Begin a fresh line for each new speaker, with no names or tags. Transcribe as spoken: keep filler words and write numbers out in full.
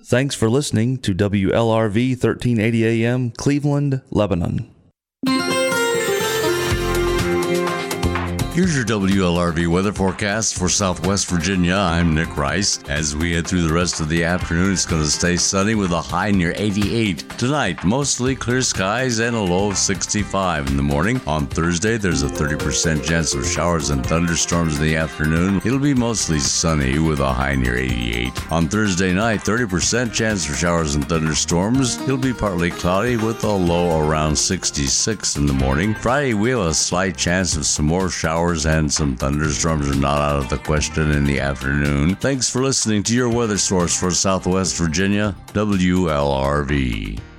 Thanks for listening to W L R V thirteen eighty A M, Cleveland, Lebanon.
Here's your W L R V weather forecast for Southwest Virginia. I'm Nick Rice. As we head through the rest of the afternoon, it's going to stay sunny with a high near eighty-eight. Tonight, mostly clear skies and a low of sixty-five in the morning. On Thursday, there's a thirty percent chance of showers and thunderstorms in the afternoon. It'll be mostly sunny with a high near eighty-eight. On Thursday night, thirty percent chance for showers and thunderstorms. It'll be partly cloudy with a low around sixty-six in the morning. Friday, we have a slight chance of some more showers and some thunderstorms are not out of the question in the afternoon. Thanks for listening to your weather source for Southwest Virginia, W L R V.